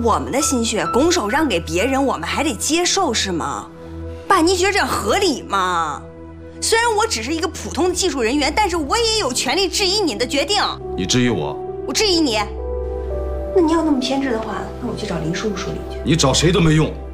我们的心血拱手让给别人，我们还得接受是吗？爸，你觉得这样合理吗？虽然我只是一个普通的技术人员，但是我也有权利质疑你的决定。 你质疑我？ 我质疑你。那你要那么偏执的话，那我去找林叔叔说理去。 你找谁都没用。